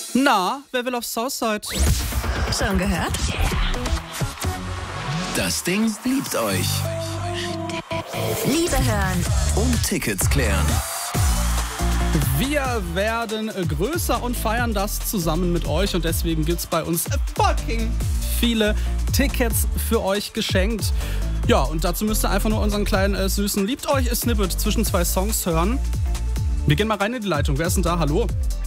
Na, wer will auf Southside? Schon gehört? Das Ding liebt euch. Liebe hören. Und Tickets klären. Wir werden größer und feiern das zusammen mit euch. Und deswegen gibt's bei uns fucking viele Tickets für euch geschenkt. Ja, und dazu müsst ihr einfach nur unseren kleinen süßen Liebt euch Snippet zwischen zwei Songs hören. Wir gehen mal rein in die Leitung. Wer ist denn da? Hallo?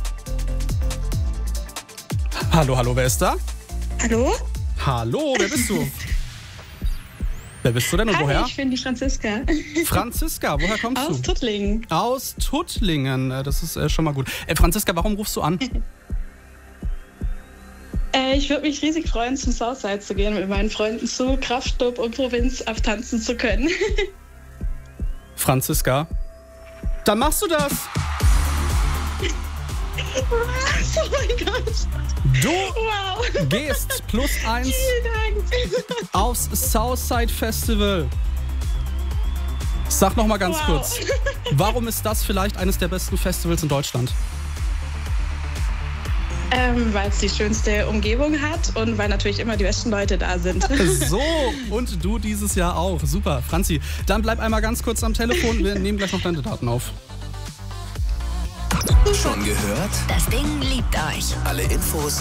Hallo, wer ist da? Hallo? Hallo, wer bist du? Wer bist du denn und woher? Hi, ich bin die Franziska. Franziska, woher kommst du? Aus Tuttlingen. Aus Tuttlingen, das ist schon mal gut. Franziska, warum rufst du an? Ich würde mich riesig freuen, zum Southside zu gehen, mit meinen Freunden zu Kraftclub und Provinz abtanzen zu können. Franziska, dann machst du das. Oh mein Gott. Du Wow. gehst +1 Vielen Dank. aufs Southside Festival. Sag noch mal ganz kurz, warum ist das vielleicht eines der besten Festivals in Deutschland? Weil es die schönste Umgebung hat und weil natürlich immer die besten Leute da sind. So, und du dieses Jahr auch. Super, Franzi. Dann bleib einmal ganz kurz am Telefon. Wir nehmen gleich noch deine Daten auf. Schon gehört? Das Ding liebt euch. Alle Infos